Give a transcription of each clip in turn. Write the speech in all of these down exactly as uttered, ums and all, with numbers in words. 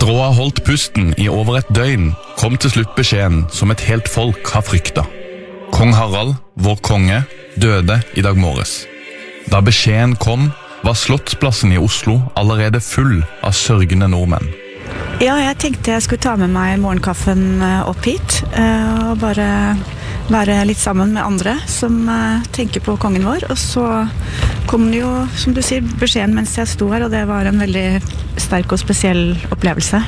Etter å ha holdt pusten i over et døgn, kom til slutt beskjeden som et helt folk har fryktet. Kong Harald, vår konge, døde i dag morges. Da beskjeden kom, var Slottsplassen i Oslo allerede full av sørgende nordmenn. Ja, jeg tenkte jeg skulle ta med meg morgenkaffen opp hit, og bare være litt sammen med andre som tenker på kongen vår. Og så kom det jo, som du sier, beskjeden mens jeg sto her, og det var en veldig sterk og spesiell opplevelse.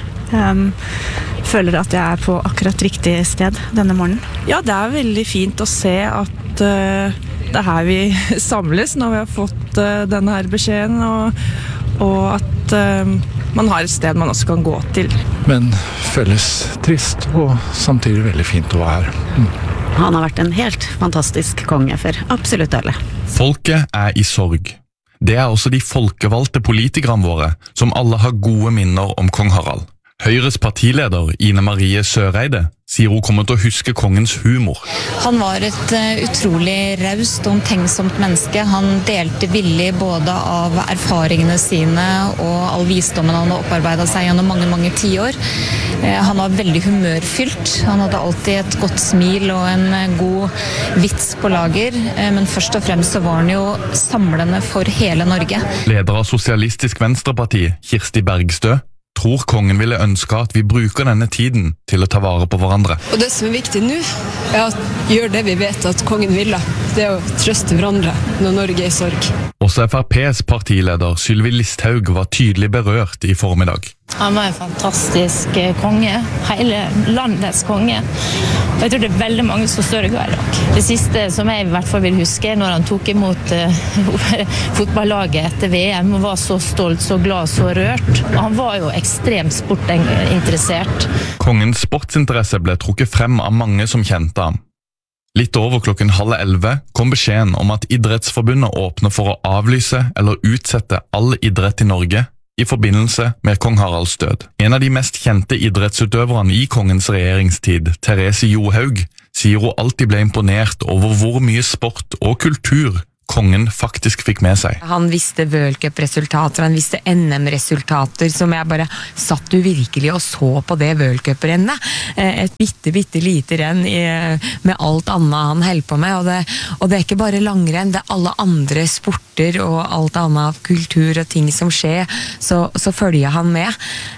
Jeg føler at jeg er på akkurat riktig sted denne morgenen. Ja, det er veldig fint å se at uh, det er her vi samles når vi har fått uh, denne her beskjeden, og, og at uh, man har et sted man også kan gå til. Men føles trist og samtidig veldig fint å være her. Mm. Han har vært en helt fantastisk konge for absolutt alle. Folket er i sorg. Det er også de folkevalgte politikerne våre, som alle har gode minner om kong Harald. Høyres partileder, Ine Marie Søreide, sier hun kommer til å huske kongens humor. Han var et uh, utrolig raust og omtenksomt menneske. Han delte villig både av erfaringene sine og all visdommen han har opparbeidet seg gjennom mange, mange tiår. Uh, han var veldig humørfylt. Han hadde alltid et godt smil og en uh, god vits på lager. Uh, men først og fremst så var han jo samlende for hele Norge. Leder av Sosialistisk Venstreparti, Kirsti Bergstø, tror kongen ville ønske at vi bruker denne tiden til å ta vare på hverandre. Og det som er viktig nå, er å gjøre det vi vet at kongen ville. Det er å trøste hverandre når Norge er i sorg. Også F R P's partileder Sylvi Listhaug var tydelig berørt i formiddag. Han var en fantastisk konge, hele landets konge. Og jeg tror det er veldig mange som sørger i dag. Det siste som jeg i hvert fall vil huske, når han tok imot uh, fotballaget etter V M, og var så stolt, så glad, så rørt. Og han var jo ekstremt sportinteressert. Kongens sportsinteresse ble trukket frem av mange som kjente ham. Litt over klokken halv elleve kom beskjeden om at Idrettsforbundet åpner for å avlyse eller utsette all idrett i Norge i forbindelse med kong Haralds død. En av de mest kjente idrettsutøverne i kongens regjeringstid, Therese Johaug, sier hun alltid ble imponert over hvor mye sport og kultur kongen faktisk fikk med seg. Han visste World Cup-resultater, han visste N M-resultater, som jeg bare satt du virkelig og så på det World Cup-rennet. Et bitte, bitte lite renn i, med alt annet han held på med, og det, og det er ikke bare langrenn, det er alle andre sporter og alt annet kultur og ting som skjer, så, så følger han med.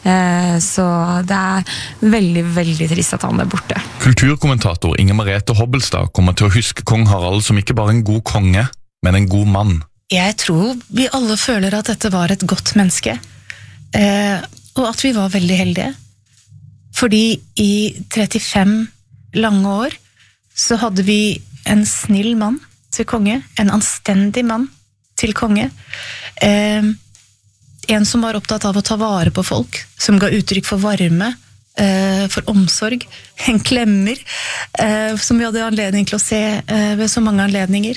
Så det er veldig, veldig trist at han er borte. Kulturkommentator Inger Merete Hobbelstad kommer til å huske kong Harald som ikke bare en god konge, men en god mann. Jeg tror vi alle føler at dette var et godt menneske, eh, og at vi var veldig heldige. Fordi i trettifem lange år så hadde vi en snill mann til konge, en anstendig mann til konge, eh, en som var opptatt av å ta vare på folk, som ga uttrykk for varme, eh, for omsorg, en klemmer, eh, som vi hadde anledning til å se eh, ved så mange anledninger.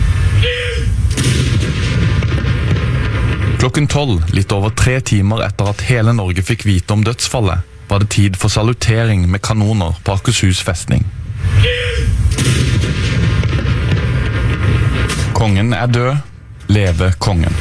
Klokken tolv, litt over tre timer etter at hele Norge fikk vite om dødsfallet, var det tid for salutering med kanoner på Akershus festning. Kongen er død, leve kongen.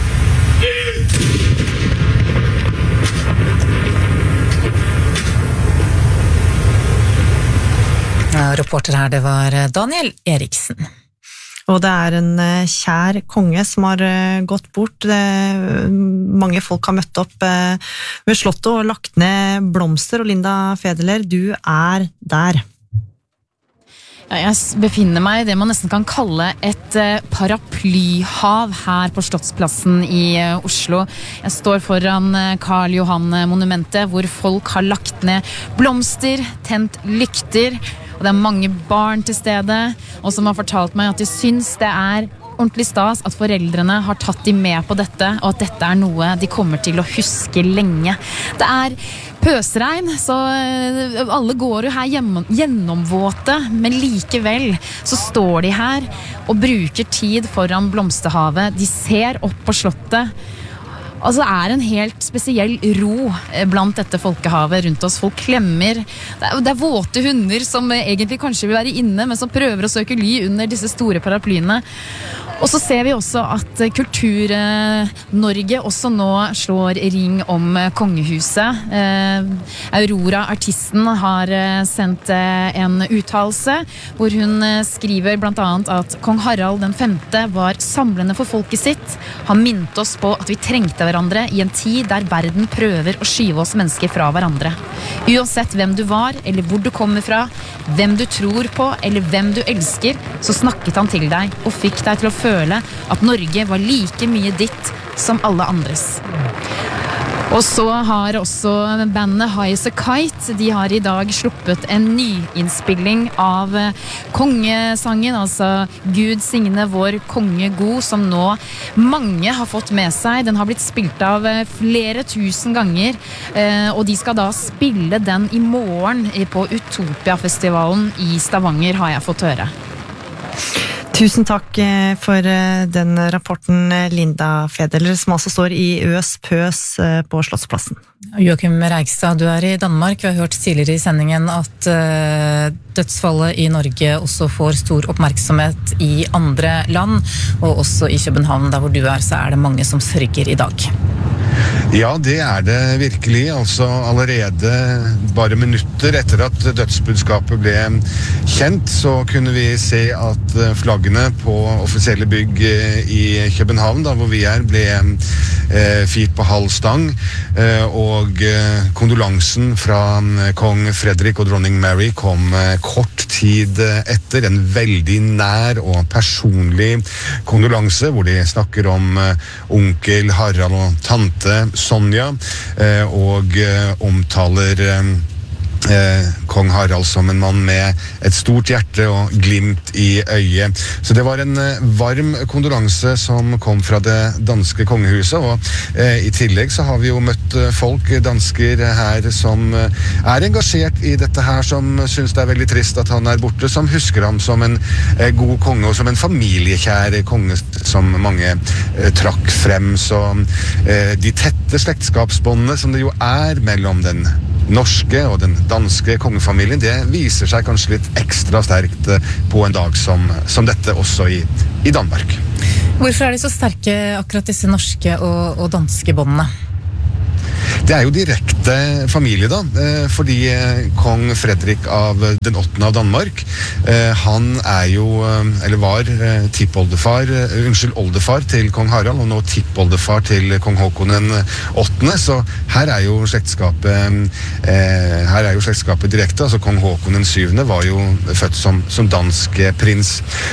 Ja, reporter her, det var Daniel Eriksen. Og det er en kjær konge som har gått bort. Det, mange folk har møtt opp ved slottet og lagt ned blomster, og Linda Federler, du er der. Ja, jeg befinner meg i det man nesten kan kalle et paraplyhav her på Slottsplassen i Oslo. Jeg står foran Karl Johan-monumentet, hvor folk har lagt ned blomster, tent lykter, og det er mange barn til stede, og som har fortalt meg at de syns det er ordentlig stas at foreldrene har tatt de med på dette, og at dette er noe de kommer til å huske lenge. Det er pøsregn, så alle går jo her gjennomvåte, men likevel så står de her og bruker tid foran blomsterhavet. De ser opp på slottet, Altså det er en helt spesiell ro blant dette folkehavet rundt oss. Folk klemmer. Det er, det er våte hunder som egentlig kanskje vil være inne, men som prøver å søke ly under disse store paraplyene. Og så ser vi også at Kultur-Norge også nå slår ring om kongehuset. Eh, Aurora, artisten, har sendt en uttalelse hvor hun skriver blant annet at kong Harald den femte var samlende for folket sitt. Han minnet oss på at vi trengte hverandre i en tid der verden prøver å skyve oss mennesker fra hverandre. Uansett hvem du var, eller hvor du kommer fra, hvem du tror på, eller hvem du elsker, så snakket han til deg og fikk deg til å føle føle at Norge var like mye ditt som alle andres. Og så har også bandet High as a Kite, de har i dag sluppet en nyinnspilling av kongesangen, altså Gud signe vår konge god, som nå mange har fått med seg. Den har blitt spilt av flere tusen ganger, og de skal da spille den i morgen på Utopia-festivalen i Stavanger, har jeg fått høre. Tusen takk for den rapporten, Linda Fedeler, som altså står i Øs Pøs på Slottsplassen. Joachim Reigstad, du er i Danmark. Vi har hørt tidligere i sendingen at dødsfallet i Norge også får stor oppmerksomhet i andre land, og også i København, der hvor du er, så er det mange som sørger i dag. Ja, det er det virkelig. Altså allerede bare minutter etter at dødsbudskapet ble kjent, så kunne vi se at flaggene på offisielle bygg i København, da hvor vi er, ble eh, firt på halv stang, eh, og eh, kondolansen fra kong Frederik og dronning Mary kom eh, kort tid etter, en veldig nær og personlig kondolanse, hvor de snakker om eh, onkel Harald og tante Sonja, eh, og eh, omtaler eh, Eh, kong Harald som en mann med et stort hjerte og glimt i øyet. Så det var en eh, varm kondolanse som kom fra det danske kongehuset, og eh, i tillegg så har vi jo møtt eh, folk, dansker her, som eh, er engasjert i dette her, som synes det er veldig trist at han er borte, som husker ham som en eh, god konge, og som en familiekjær konge som mange eh, trakk frem. Så eh, de tette slektskapsbåndene som det jo er mellom den norske og den danske kongefamilien, det viser seg kanskje litt ekstra sterkt på en dag som, som dette også i, i Danmark. Hvorfor er de så sterke, akkurat disse norske og, og danske båndene? Det er jo direkte familie da, fordi kong Frederik av den åttende av Danmark, han er jo, eller var tippoldefar, unnskyld, oldefar til kong Harald, og nå tippoldefar til kong Håkon den åttende, så her er jo slektskapet, her er jo slektskapet direkte, altså kong Håkon den syvende var jo født som, som dansk prins,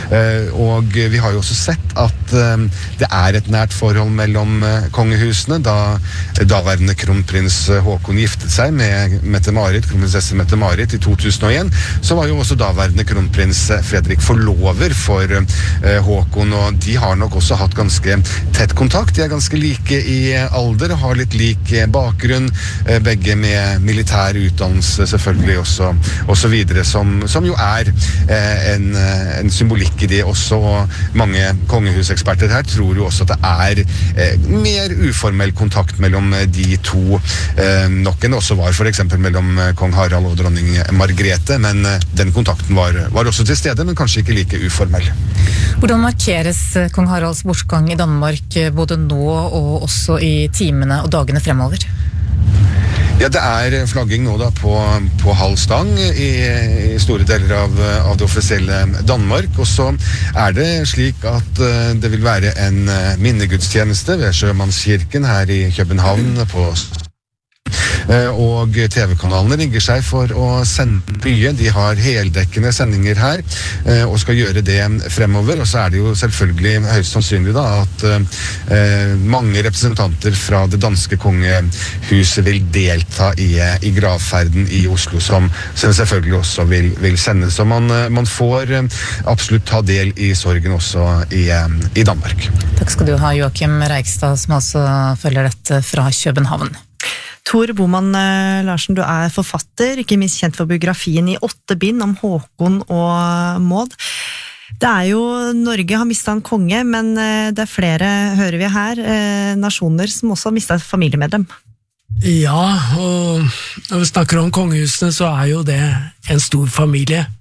og vi har jo også sett at det er et nært forhold mellom kongehusene, da daværende kronprins Håkon giftet seg med Mette-Marit, kronprinsesse Mette-Marit i to tusen og en, så var jo også daværende kronprins Frederik forlover for eh, Håkon, og de har nok også hatt ganske tett kontakt. De er ganske like i alder, og har litt lik bakgrunn, eh, begge med militær utdannelse selvfølgelig også, og så videre, som, som jo er eh, en, en symbolikk i det også, og mange kongehuseksperter her tror jo også at det er eh, mer uformell kontakt mellom de to, eh, nok enn det også var for eksempel mellom kong Harald og dronning Margrethe, men eh, den kontakten var, var også til stede, men kanskje ikke like uformell. Hvordan markeres kong Haralds bortgang i Danmark både nå og også i timene og dagene fremover? Ja, det er flagging nå da på, på halv stang i, i store deler av, av det offisielle Danmark, og så er det slik at uh, det vil være en uh, minnegudstjeneste ved Sjømannskirken her i København på og T V-kanalene rigger seg for å sende mye. De har heldekkende sendinger her, og skal gjøre det fremover. Og så er det jo selvfølgelig høyst sannsynlig da at eh, mange representanter fra det danske kongehuset vil delta i, i gravferden i Oslo, som, som selvfølgelig også vil, vil sendes. Så man, man får absolutt ta del i sorgen også i, i Danmark. Takk skal du ha, Joachim Reigstad, som altså følger dette fra København. Tor Boman Larsen, du er forfatter, ikke minst kjent for biografien i åtte bind om Håkon og Maud. Det er jo, Norge har mistet en konge, men det er flere, hører vi her, nasjoner som også har mistet et familiemedlem. Ja, og når vi snakker om kongehusene, så er jo det en stor familie.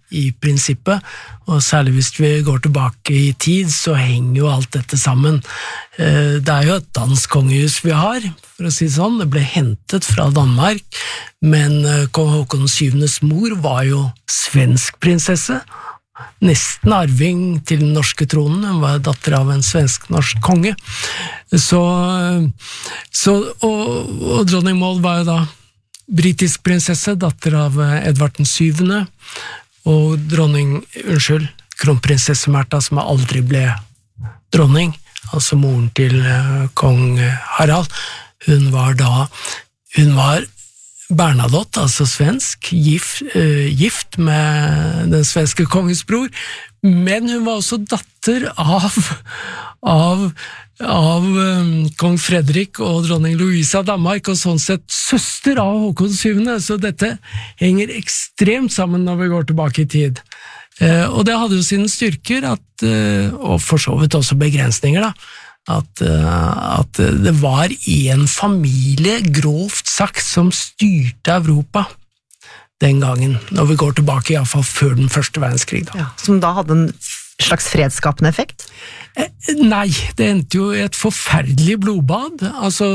i prinsippet, og særlig hvis vi går tilbake i tid, så henger jo alt dette sammen. Det er jo et dansk kongehus vi har, for å si det sånn. Det ble hentet fra Danmark, men kong Håkon syvendes mor var jo svensk prinsesse, nesten arving til den norske tronen. Hun var datter av en svensk-norsk konge. Så, så, og, og dronning Maud var jo da britisk prinsesse, datter av Edvard den syvende, og dronning, unnskyld, kronprinsesse Märtha, som aldri ble dronning, altså moren til kong Harald. Hun var da, hun var Bernadotte, altså svensk, gift, uh, gift med den svenske kongens bror, men hun var også datter av, av, av um, kong Fredrik og dronning Louise av Danmark, og sånn sett søster av Håkon syvende, så dette henger ekstremt sammen når vi går tilbake i tid. Uh, og det hadde jo sine styrker, at, uh, og for så vidt også begrensninger da, At, at det var en familie, grovt sagt, som styrte Europa den gangen, når vi går tilbake i hvert fall før den første verdenskrig. Da. Ja, som da hadde en slags fredskapende effekt? Eh, nei, det endte jo i et forferdelig blodbad. Altså,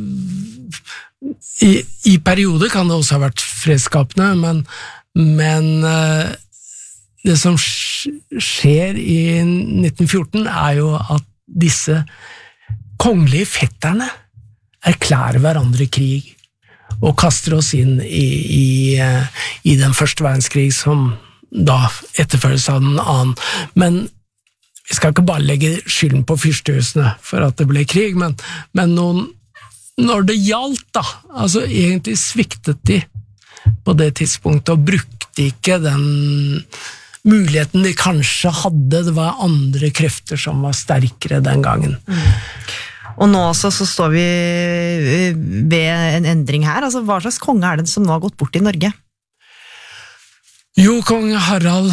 i, i perioder kan det også ha vært fredskapende, men, men eh, det som skjer i nitten fjorten er jo at disse kongelige fetterne erklærer hverandre krig og kaster oss inn i, i, i den første verdenskrig som da etterfølges av den annen. Men vi skal ikke bare legge skylden på fyrstehusene for at det ble krig, men, men noen, når det gjaldt da, altså egentlig sviktet de på det tidspunktet og brukte ikke den muligheten de kanskje hadde. Det var andre krefter som var sterkere den gangen. Mm. Og nå også så står vi ved en endring her. Altså, hva slags konge er det som nå har gått bort i Norge? Jo, kong Harald,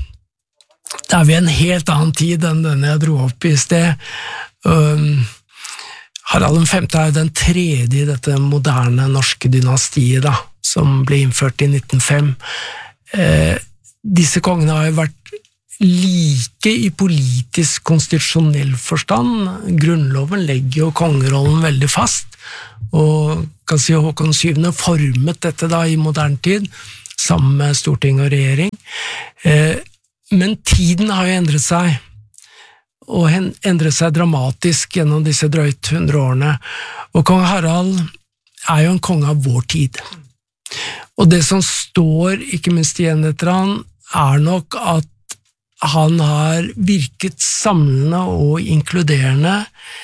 det er vi en helt annen tid enn denne jeg dro opp i sted. Um, Harald den femte er den tredje i dette moderne norske dynastiet da, som ble innført i nitten null fem. Eh, Disse kongene har jo vært like i politisk konstitusjonell forstand. Grunnloven legger jo kongerollen veldig fast, og kan si Håkon syvende formet dette da i moderne tid, sammen med storting og regjering. Eh, men tiden har jo endret seg, og endret seg dramatisk gjennom disse drøyt hundre årene, og kong Harald er jo en konge av vår tid. Og det som står, ikke minst igjen etter han, er nok at han har virket samlende og inkluderende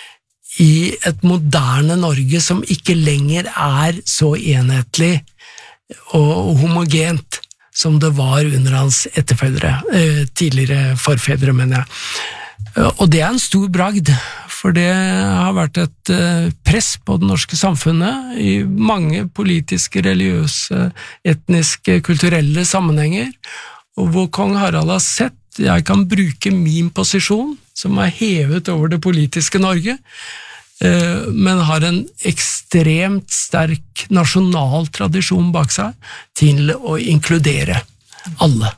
i et moderne Norge som ikke lenger er så enhetlig og homogent som det var under hans etterfølgere, tidligere forfedre, mener jeg. Og det er en stor bragd, for det har vært et press på det norske samfunnet i mange politiske, religiøse, etniske, kulturelle sammenhenger, og hvor kong Harald har sett jeg kan bruke min posisjon, som er hevet over det politiske Norge, men har en ekstremt sterk nasjonal tradisjon bak seg til å inkludere alle.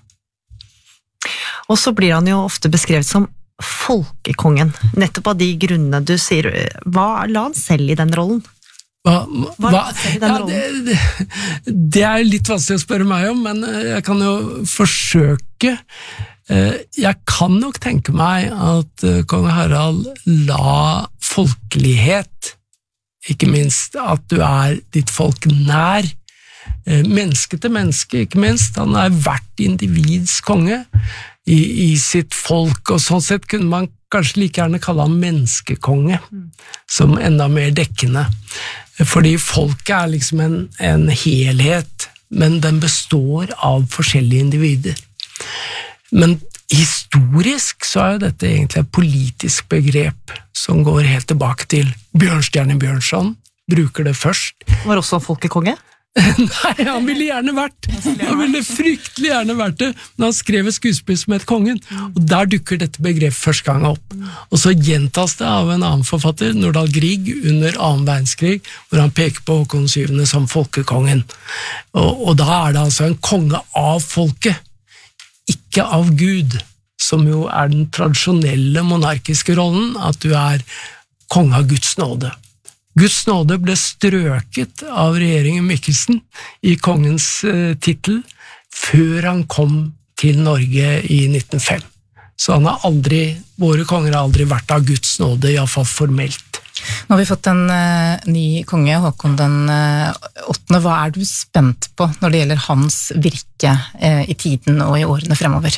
Og så blir han jo ofte beskrevet som folkekongen, nettopp av de grunnene du sier. Hva la han selv i den rollen? Hva, hva, ja, det, det, det er litt vanskelig å spørre meg om, men jeg kan jo forsøke. Jeg kan nok tenke meg at kong Harald la folkelighet, ikke minst at du er ditt folk nær, menneske til menneske, ikke minst. Han er hvert individs konge i, i sitt folk, og sånn sett kunne man kanskje like gjerne kalle han menneskekonge, som enda mer dekkende. Fordi folket er liksom en, en helhet, men den består av forskjellige individer. Men historisk så er jo dette egentlig et politisk begrep som går helt tilbake til Bjørnstjerne Bjørnson, bruker det først. Var også folkekonge? Nei, han ville gjerne vært. Han ville fryktelig gjerne vært det, men han skrev et skuespill som het Kongen, og der dukker dette begrepet første gang opp. Og så gjentas det av en annen forfatter, Nordahl Grieg, under annen verdenskrig, hvor han peker på Håkon syvende som folkekongen. Og, og da er det altså en konge av folket, ikke av Gud, som jo er den tradisjonelle monarkiske rollen, at du er konge av Guds nåde. Guds nåde ble strøket av regjeringen Mikkelsen i kongens eh, titel før han kom til Norge i nitten null fem. Så han har aldri, våre konger har aldri vært av Guds nåde, i hvert fall formelt. Nå har vi fått en uh, ny konge, Håkon den uh, åttende. Hva er du spent på når det gjelder hans virke uh, i tiden og i årene fremover?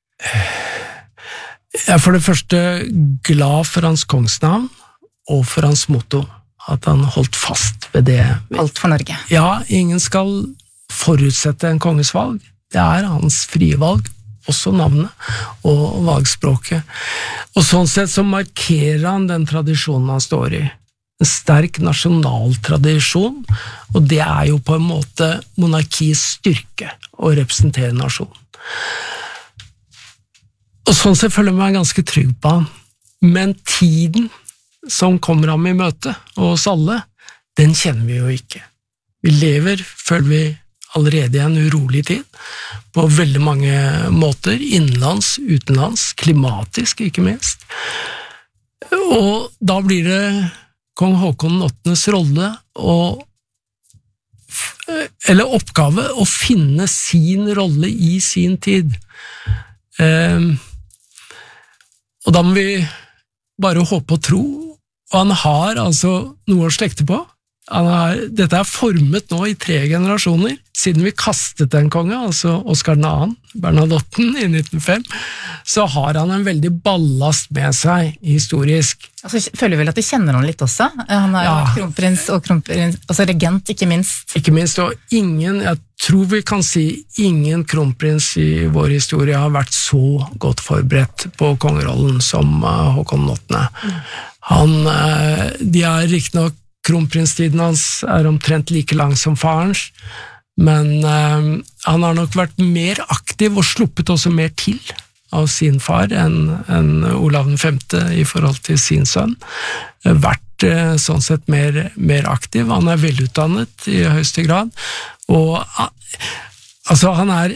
Jeg er for det første glad for hans kongsnavn og for hans motto, at han holdt fast ved det. Alt for Norge. Ja, ingen skal forutsette en konges valg. Det er hans frie valg, også navnet og valgspråket. Og sånn sett så markerer han den tradisjonen han står i. En sterk nasjonal tradisjon, og det er jo på en måte monarkiets styrke å representere nasjonen. Og sånn sett føler jeg meg ganske trygg på han. Men tiden som kommer ham i møte, og oss alle, den kjenner vi jo ikke. Vi lever, føler vi, allerede i en urolig tid, på veldig mange måter, innenlands, utenlands, klimatisk ikke minst. Og da blir det kong Håkon den åttendes rolle, og, eller oppgave, å finne sin rolle i sin tid. Um, og da må vi bare håpe og tro, og han har altså noe å slekte på. Han har, dette er formet nå i tre generasjoner, siden vi kastet en konge, altså Oscar den andre, Bernadotten i nitten null fem, så har han en veldig ballast med seg historisk. Altså, føler vel at de kjenner han litt også? Han er jo Ja. kronprins og kronprins, altså regent, ikke minst. Ikke minst, og ingen, jeg tror vi kan si, ingen kronprins i vår historie har vært så godt forberedt på kongerollen som uh, Håkon den åttende. Han, uh, de er riktignok kronprinstiden hans er omtrent like lang som farens, men eh, han har nok vært mer aktiv og sluppet også mer til av sin far enn en Olav den femte i forhold til sin sønn. Vært eh, sånn sett mer, mer aktiv. Han er velutdannet i høyeste grad, og altså han er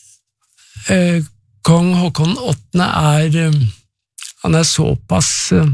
eh, kong Håkon den åttende er eh, han er såpass eh,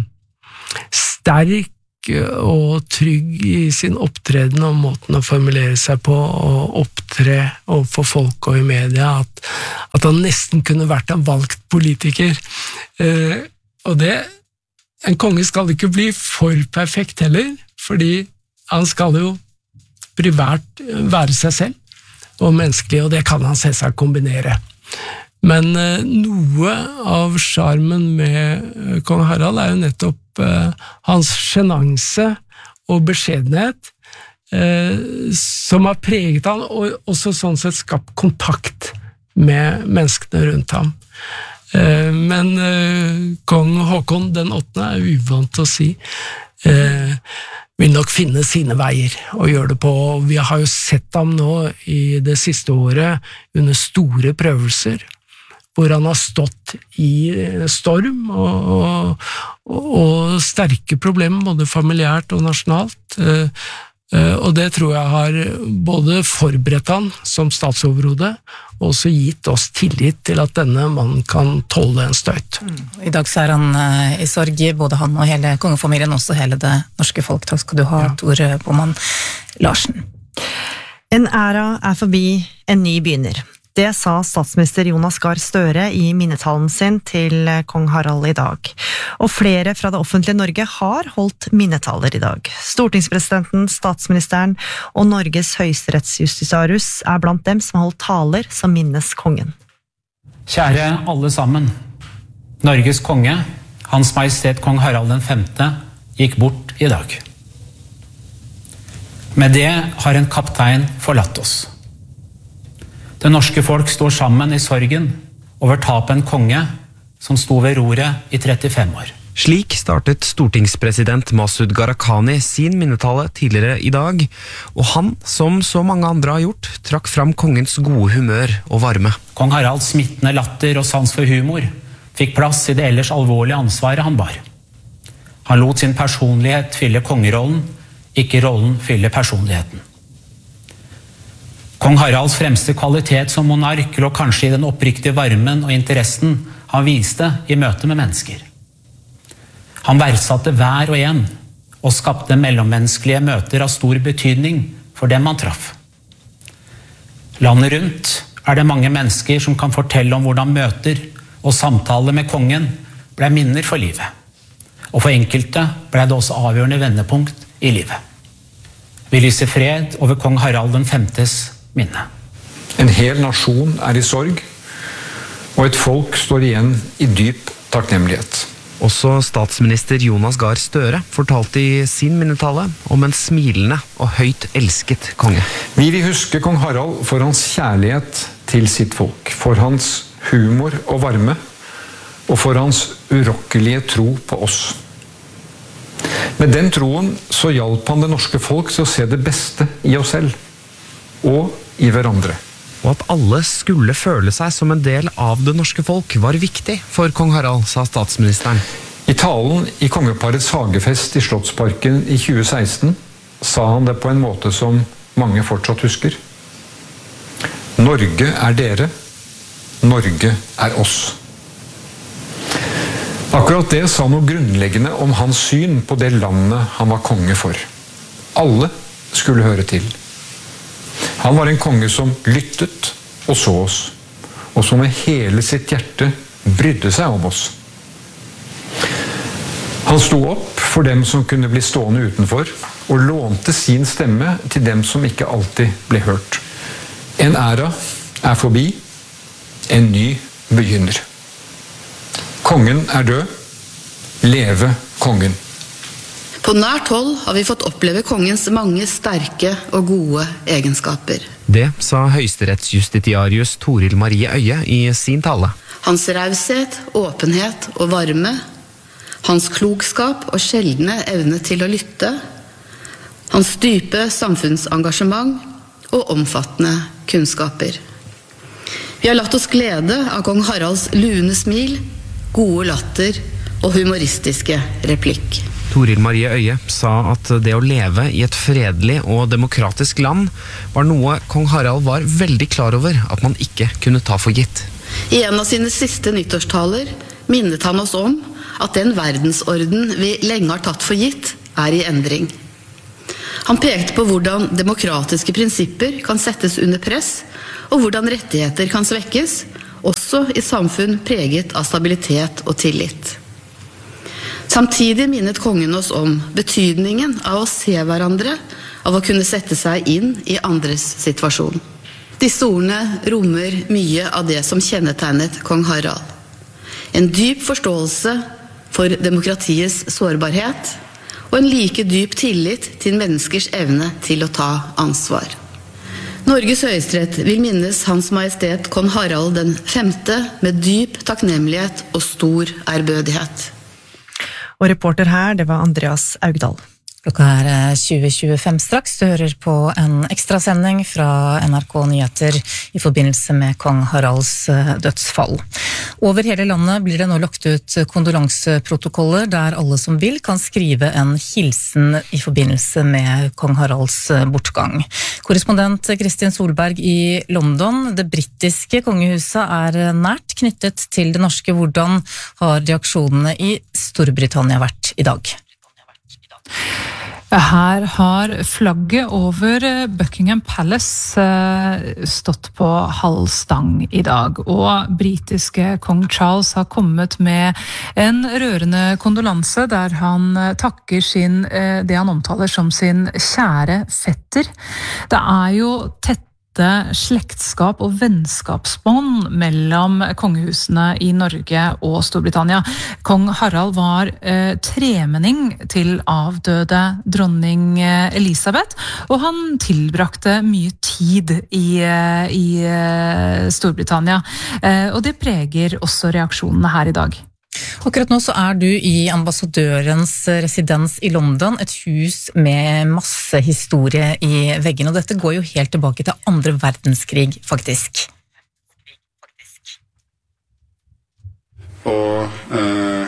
sterk og trygg i sin opptreden og måten å formulere seg på og opptre overfor folk og i media, at, at han nesten kunne vært en valgt politiker. Eh, og det, en konge skal ikke bli for perfekt heller, fordi han skal jo privært være seg selv og menneskelig, og det kan han selvsagt kombinere. Men eh, noe av charmen med kong Harald er jo nettopp eh, hans sjenanse og beskjedenhet, eh, som har preget han, og også sånn sett skapt kontakt med menneskene rundt ham. Eh, men eh, kong Håkon den åttende er uvant til å si, eh, vil nok finne sine veier og gjøre det på. Vi har jo sett ham nå i det siste året under store prøvelser, hvor han har stått i storm og, og, og sterke problemer, både familiært og nasjonalt. Og det tror jeg har både forberedt han som statsoverhode, og også gitt oss tillit til at denne mannen kan tåle en støyt. I dag så er han i sorg, både han og hele kongefamilien, også hele det norske folk. Takk skal du ha, ja. Tor Boman Larsen. En æra er forbi, en ny begynner. Det sa statsminister Jonas Gahr Støre i minnetalen sin til kong Harald i dag. Og flere fra det offentlige Norge har holdt minnetaler i dag. Stortingspresidenten, statsministeren og Norges høyesterettsjustitiarius er blant dem som har holdt taler som minnes kongen. Kjære alle sammen. Norges konge, Hans Majestet kong Harald den femte, gikk bort i dag. Med det har en kaptein forlatt oss. Det norske folk står sammen i sorgen over tapet en konge som sto ved roret i trettifem år. Slik startet stortingspresident Masud Gharahkhani sin minnetale tidligere i dag, og han, som så mange andre har gjort, trakk fram kongens gode humør og varme. Kong Haralds smittende latter og sans for humor fikk plass i det ellers alvorlige ansvaret han bar. Han lot sin personlighet fylle kongerollen, ikke rollen fylle personligheten. Kong Haralds fremste kvalitet som monark lå kanskje i den oppriktige varmen og interessen han viste i møte med mennesker. Han verdsatte hver og en, og skapte mellommenneskelige møter av stor betydning for dem han traff. Landet rundt er det mange mennesker som kan fortelle om hvordan møter og samtaler med kongen ble minner for livet. Og for enkelte ble det også avgjørende vendepunkt i livet. Vi lyser fred over kong Harald den femtes minne. En hel nasjon er i sorg, og et folk står igjen i dyp takknemlighet. Også statsminister Jonas Gahr Støre fortalte i sin minnetale om en smilende og høyt elsket konge. Vi vil huske kong Harald for hans kjærlighet til sitt folk, for hans humor og varme, og for hans urokkelige tro på oss. Med den troen så hjalp han det norske folk til å se det beste i oss selv, og i hverandre. Og at alle skulle føle seg som en del av det norske folk var viktig for kong Harald, sa statsministeren. I talen i kongeparets hagefest i Slottsparken i tjue seksten sa han det på en måte som mange fortsatt husker. Norge er dere, Norge er oss. Akkurat det sa noe grunnleggende om hans syn på det landet han var konge for. Alle skulle høre til. Han var en konge som lyttet og så oss, og som med hele sitt hjerte brydde seg om oss. Han sto opp for dem som kunne bli stående utenfor, og lånte sin stemme til dem som ikke alltid ble hørt. En æra er forbi, en ny begynner. Kongen er død, leve kongen. På nært hold har vi fått oppleve kongens mange sterke og gode egenskaper. Det sa høyesterettsjustitiarius Toril Marie Øye i sin tale. Hans raushet, åpenhet og varme, hans klokskap og sjeldne evne til å lytte, hans dype samfunnsengasjement og omfattende kunnskaper. Vi har latt oss glede av kong Haralds lune smil, gode latter og humoristiske replikk. Toril Marie Øye sa at det å leve i et fredelig og demokratisk land var noe kong Harald var veldig klar over at man ikke kunne ta for gitt. I en av sine siste nyttårstaler minnet han oss om at den verdensorden vi lenge har tatt for gitt er i endring. Han pekte på hvordan demokratiske prinsipper kan settes under press, og hvordan rettigheter kan svekkes, også i samfunn preget av stabilitet og tillit. Samtidig minnet kongen oss om betydningen av å se hverandre, av å kunne sette seg inn i andres situasjon. Disse ordene rommer mye av det som kjennetegnet kong Harald. En dyp forståelse for demokratiets sårbarhet, og en like dyp tillit til menneskers evne til å ta ansvar. Norges høyesterett vil minnes Hans Majestet kong Harald den femte med dyp takknemlighet og stor ærbødighet. Og reporter her, det var Andreas Augdal. Klokka er tjue tjuefem straks. Du hører på en ekstrasending fra N R K Nyheter i forbindelse med kong Haralds dødsfall. Over hele landet blir det nå lagt ut kondolanseprotokoller der alle som vil kan skrive en hilsen i forbindelse med kong Haralds bortgang. Korrespondent Kristin Solberg i London, det britiske kongehuset er nært knyttet til det norske. Hvordan har reaksjonene i Storbritannia vært i dag? Her har flagget over Buckingham Palace stått på halv stang i dag, og britiske kong Charles har kommet med en rørende kondolanse der han takker sin, det han omtaler som sin kjære fetter. Det er jo tett slektskap og vennskapsbånd mellom kongehusene i Norge og Storbritannia. Kong Harald var eh, tremenning til avdøde dronning Elisabeth, og han tilbrakte mye tid i, i Storbritannia. Eh, og det preger også reaksjonene her i dag. Akkurat nå så er du i ambassadørens residens i London, et hus med masse historie i veggene, og dette går jo helt tilbake til andre verdenskrig, faktisk. Og eh...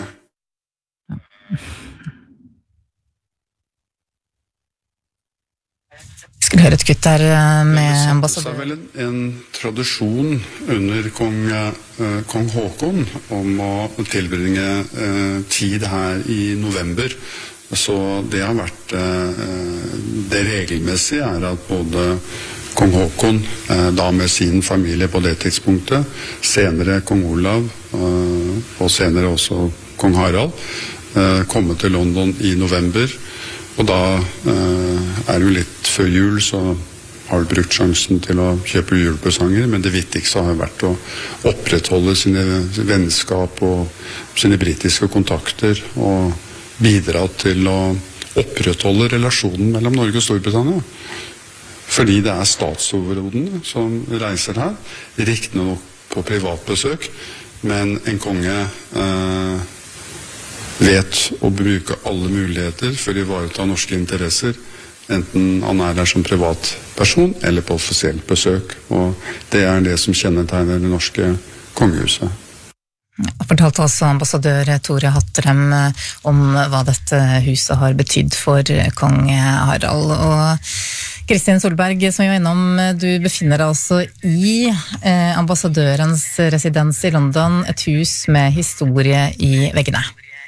Vi Vi hører et kutt der med ambassadør. Det er vel en, en tradisjon under kong, eh, kong Håkon om å tilbringe eh, tid her i november. Så det har vært eh, det regelmessige er at både kong Håkon, eh, da med sin familie på det tidspunktet, senere kong Olav eh, og senere også kong Harald, eh, kommet til London i november. Og da eh, er det jo litt før jul, så har du brukt sjansen til å kjøpe julepresanger, men det viktigste har vært å opprettholde sine vennskap og sine britiske kontakter, og bidra til å opprettholde relasjonen mellom Norge og Storbritannia. Fordi det er statsoverhodene som reiser her, riktignok på privatbesøk, men en konge eh, vet å bruke alle muligheter for å ivareta norske interesser, enten han er der som privatperson eller på offisielt besøk. Og det er det som kjennetegner det norske kongehuset. Jeg fortalte også ambassadør Tore Hattrem om hva dette huset har betydd for kong Harald. Og Kristin Solberg, som jeg var innom, du befinner deg altså i eh, ambassadørens residens i London, et hus med historie i veggene.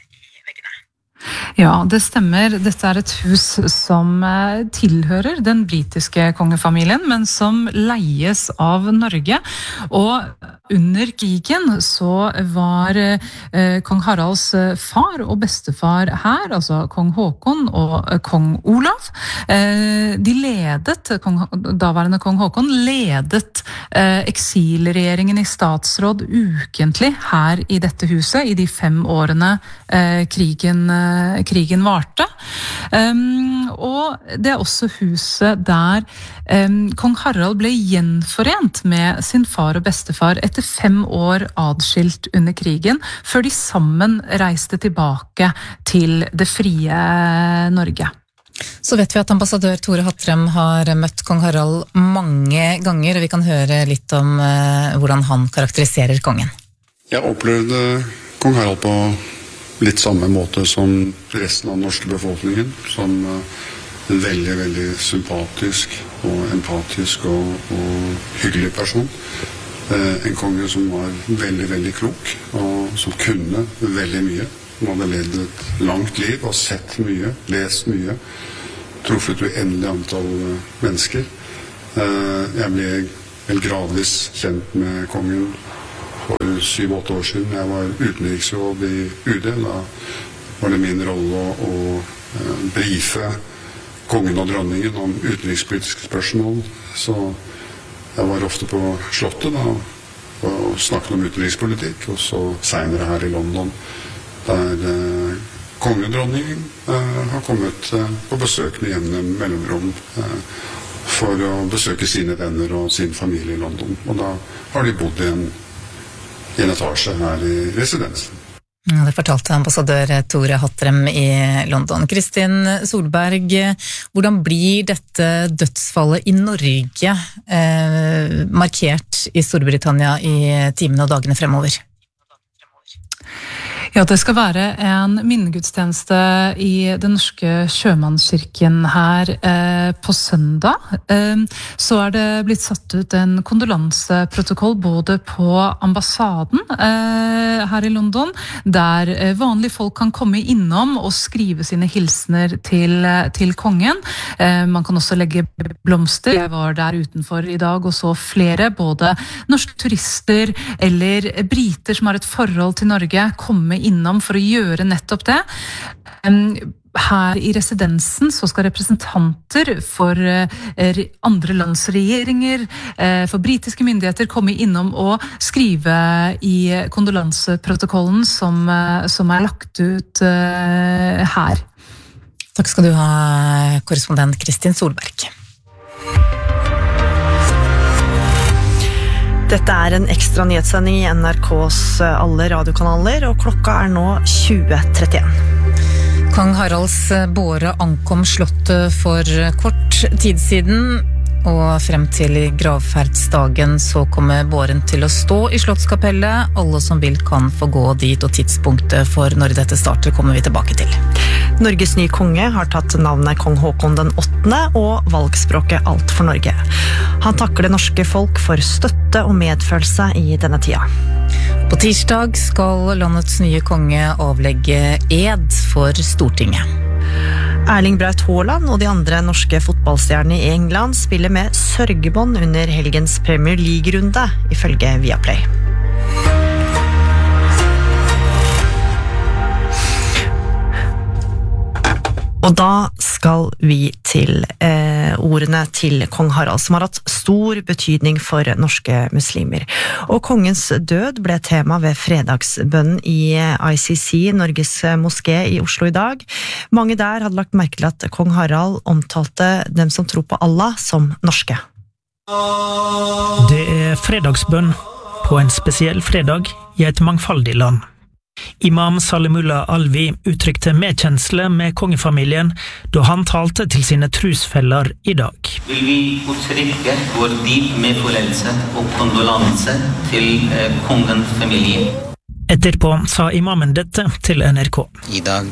Ja, det stemmer. Dette er et hus som tilhører den britiske kongefamilien, men som leies av Norge. Og under krigen så var eh, kong Haralds far og bestefar her, altså kong Håkon og kong Olav. Eh, de ledet, kong, daværende kong Håkon ledet eh, eksilregjeringen i statsråd ukentlig her i dette huset i de fem årene eh, krigen krigen varte. Um, og det er også huset der um, kong Harald ble gjenforent med sin far og bestefar etter fem år adskilt under krigen, før de sammen reiste tilbake til det frie Norge. Så vet vi at ambassadør Tore Hattrem har møtt kong Harald mange ganger, og vi kan høre litt om uh, hvordan han karakteriserer kongen. Jeg opplevde kong Harald på litt samme måte som resten av den norske befolkningen, som en veldig, veldig sympatisk og empatisk og, og hyggelig person. Eh, en konge som var veldig, veldig klok, og som kunne veldig mye. Han hadde levd et langt liv og sett mye, lest mye, truffet uendelig antall mennesker. Eh, jeg ble vel gradvis kjent med kongen for syv-åtte år siden. Jeg var utenriksråd i U D. Da var det min rolle å, å brife kongen og dronningen om utenrikspolitiske spørsmål. Så jeg var ofte på slottet da, og snakket om utenrikspolitikk, og så senere her i London, der eh, kongen og dronningen eh, har kommet eh, på besøk med jevne mellomrom eh, for å besøke sine venner og sin familie i London. Og da har de bodd i en i en etasje her i residensen. Ja, det fortalte ambassadør Tore Hattrem i London. Kristin Solberg, hvordan blir dette dødsfallet i Norge eh, markert i Storbritannia i timene og dagene fremover? Ja, det skal være en minnegudstjeneste i den norske sjømannskirken her eh, på søndag. Eh, så er det blitt satt ut en kondolanseprotokoll både på ambassaden eh, her i London, der eh, vanlige folk kan komme innom og skrive sine hilsener til, til kongen. Eh, man kan også legge blomster. Jeg var der utenfor i dag og så flere, både norske turister eller briter som har et forhold til Norge, komme innom for å gjøre nettopp det. Her i residensen så skal representanter for andre lands regjeringer, for britiske myndigheter komme innom og skrive i kondolanseprotokollen som, som er lagt ut her. Takk skal du ha, korrespondent Kristin Solberg. Dette er en ekstra nyhetssending i N R K's alle radiokanaler, og klokka er nå tjue trettien. Kong Haralds båre ankom slottet for kort tid siden, og frem til gravferdsdagen så kommer båren til å stå i Slottskapellet. Alle som vil kan få gå dit, og tidspunktet for når dette starter kommer vi tilbake til. Norges nye konge har tatt navnet Kong Håkon den åttende og valgspråket Alt for Norge. Han takker det norske folk for støtte og medfølelse i denne tida. På tirsdag skal landets nye konge avlegge ed for Stortinget. Erling Braut Haaland og de andre norske fotballstjernene i England spiller med sørgebånd under helgens Premier League-runde, ifølge Viaplay. Og da skal vi til eh, ordene til kong Harald, som har hatt stor betydning for norske muslimer. Og kongens død ble tema ved fredagsbønnen i I C C, Norges moské i Oslo i dag. Mange der hadde lagt merke til at kong Harald omtalte dem som tror på Allah som norske. Det er fredagsbønn på en spesiell fredag i et mangfoldig land. Imam Salimullah Alvi uttrykte medkjensle med kongefamilien da han talte til sine trosfeller i dag. Vil vi uttrykke vår dyp medfølelse og kondolanse til eh, kongens familie. Etterpå sa imamen dette til N R K. I dag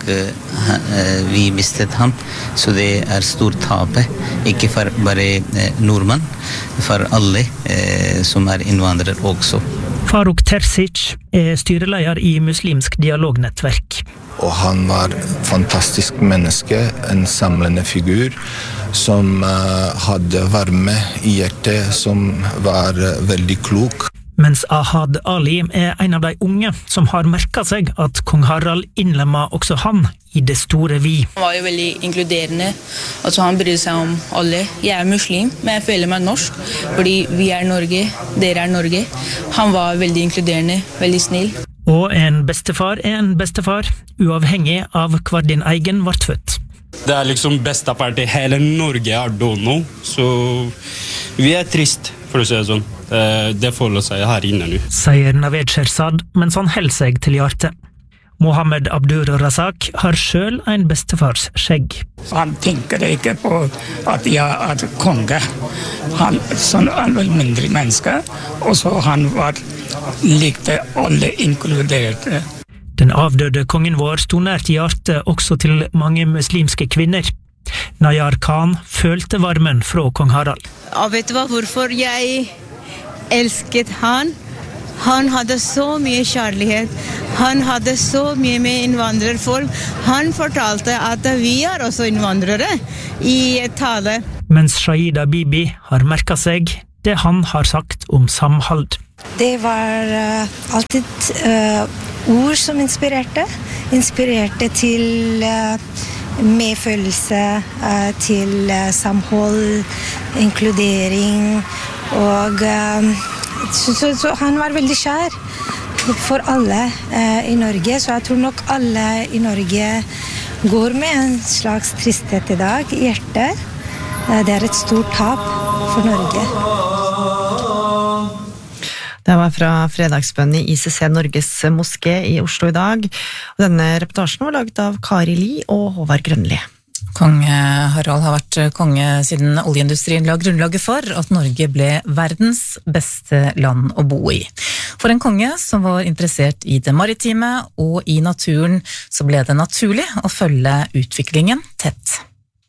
eh, vi mistet ham, så det er stort tape, ikke for bare eh, nordmenn, for alle eh, som er innvandrere også. Faruk Terzic er styreleder i Muslimsk dialognettverk. Og han var fantastisk menneske, en samlende figur, som uh, hadde varme i hjertet, som var uh, veldig klok. Mens Ahad Ali er en av de unge som har merket seg at kong Harald innlemmer også han i det store vi. Han var jo veldig inkluderende, altså han bryr seg om alle. Jeg er muslim, men jeg føler meg norsk, fordi vi er Norge, dere er Norge. Han var veldig inkluderende, veldig snill. Og en bestefar er en bestefar, uavhengig av hvor din egen ble født. Det er liksom bestefar til hele Norge er dono, så vi er trist, for å si det sånn. Det føler seg her inne nå. Sier Naved Sherzad mens han holder seg til hjertet. Mohammed Abdur Razak har selv en bestefars skjegg. Han tenker ikke på at jeg er konge. Han sånn er vel mindre menneske, og så han var likte alle inkluderte. Den avdøde kongen vår sto nært hjertet også til mange muslimske kvinner. Nayar Khan følte varmen fra kong Harald. Og vet du hva, hvorfor jeg elsket han? Han hadde så mye kjærlighet. Han hadde så mye med innvandrerfolk. Han fortalte at vi er også innvandrere i et tale. Mens Shahida Bibi har merket seg det han har sagt om samhold. Det var uh, alltid uh, ord som inspirerte. Inspirerte til uh, medfølelse, uh, til uh, samhold, inkludering. Og uh, så, så, så han var veldig kjær for alle uh, i Norge. Så jeg tror nok alle i Norge går med en slags tristhet i dag i hjertet. Uh, det er et stort tap for Norge. Det var fra fredagsbønnen i I C C Norges moské i Oslo i dag. Og denne reportasjen var laget av Kari Li og Håvard Grønli. Kong Harald har vært konge siden oljeindustrien la grunnlaget for at Norge ble verdens beste land å bo i. For en konge som var interessert i det maritime og i naturen, så ble det naturlig å følge utviklingen tett.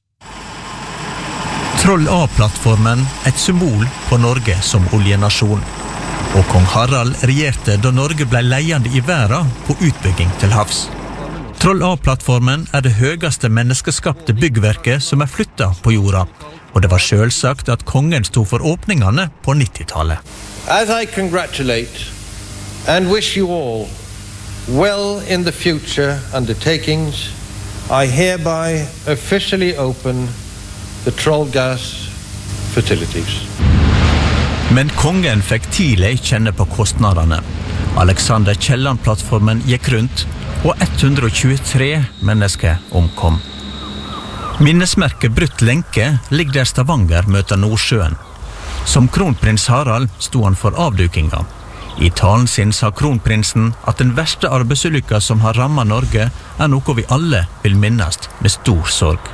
Troll A-plattformen, et symbol på Norge som oljenasjon. Og kong Harald regjerte da Norge ble ledende i verden på utbygging til havs. Troll A-plattformen er det høyeste menneskeskapte byggverket som er flyttet på jorda, og det var selvsagt at kongen stod for åpningene på nittitallet. As I congratulate and wish you all well in the future undertakings, I hereby officially open the Troll Gas facilities. Men kongen fikk tidlig kjenne på kostnadene. Alexander Kielland-plattformen gikk rundt, og ett hundre og tjuetre mennesker omkom. Minnesmerket Brutt lenke ligger der Stavanger møter Nordsjøen. Som kronprins Harald sto han for avdukinga. I talen sin sa kronprinsen at den verste arbeidsulykka som har rammet Norge er noe vi alle vil minnes med stor sorg.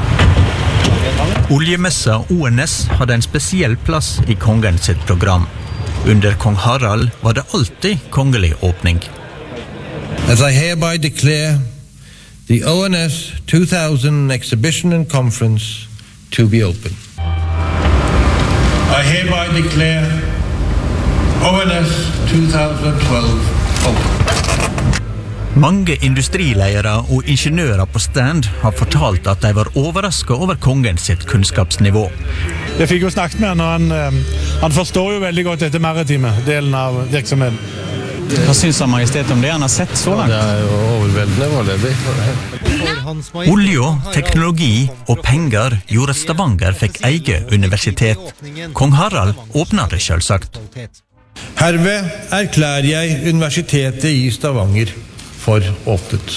Oljemessa O N S hadde en spesiell plass i kongen sitt program. Under kong Harald var det alltid kongelig åpning. As I hereby declare the O N S two thousand exhibition and conference to be open. I hereby declare O N S twenty twelve open. Mange industrileiere og ingeniører på stand har fortalt at de var overrasket over kongen sitt kunnskapsnivå. Jeg fikk jo snakket med han, og han, han forstår jo veldig godt dette maritime delen av virksomheten. Hva synes han majestet om det han har sett så langt? Det er jo overveldende foreløpig. Olje, teknologi og penger gjorde at Stavanger fikk eget universitet. Kong Harald åpnet det selvsagt. Herved erklærer jeg universitetet i Stavanger for åpnet.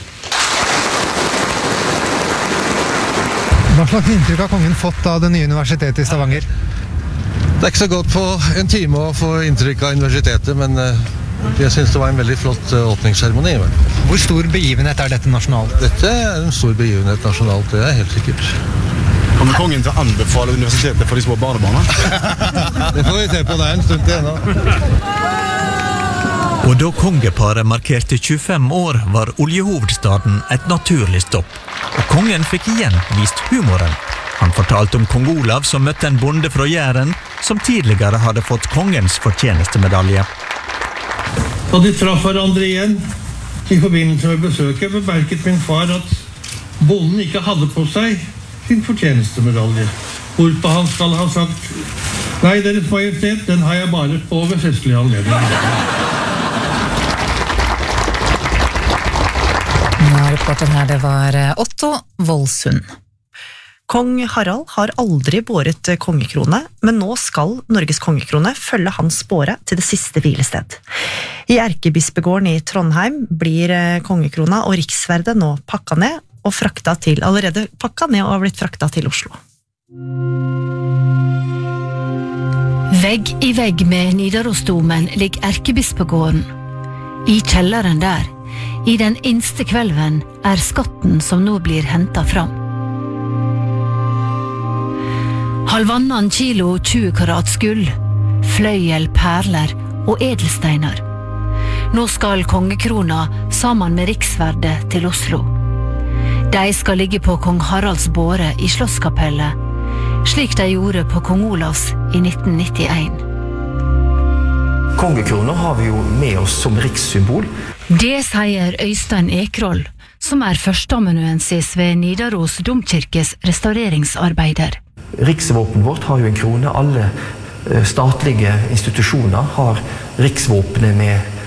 Hva slags inntrykk har kongen fått av det nye universitetet i Stavanger? Det er ikke så godt på en time å få inntrykk av universitetet, men jeg synes det var en veldig flott åpningsseremoni. Hvor stor begivenhet er dette nasjonalt? Dette er en stor begivenhet nasjonalt, det er helt sikkert. Kommer kongen til å anbefale universitetet for de små barnebarna? Det får vi se på det en stund til ennå. Og da kongeparet markerte tjuefem år, var oljehovedstaden et naturlig stopp. Og kongen fikk igjen vist humoren. Han fortalte om kong Olav som møtte en bonde fra Jæren, som tidligere hadde fått kongens fortjenestemedalje. Da de traff hverandre igjen, i forbindelse med besøket, bemerket min far at bonden ikke hadde på seg sin fortjenestemedalje. Hvorpå han skal ha sagt, nei, deres majestet, den har jeg bare på ved festlig anledning. Ja, reporter her, det var Otto Voldsund. Kong Harald har aldri båret kongekrone, men nå skal Norges kongekrone følge hans båre til det siste hvilested. I Erkebispegården i Trondheim blir kongekrona og riksverdet nå pakka ned og frakta til, allerede pakka ned og har blitt frakta til Oslo. Vegg i vegg med Nidarosdomen ligger Erkebispegården. I kjelleren der, i den innste kvelven, er skatten som nå blir hentet fram. Halvannan kilo tjue karats gull, fløyel, perler og edelsteiner. Nå skal kongekrona sammen med riksverdet til Oslo. De skal ligge på kong Haralds båre i Slottskapellet, slik de gjorde på kong Olavs i nitten nittien. Kongekrona har vi jo med oss som rikssymbol. Det sier Øystein Ekroll, som er førsteamanuensis ved Nidaros domkirkes restaureringsarbeider. Riksvåpen vårt har jo en krone. Alle statlige institusjoner har riksvåpenet med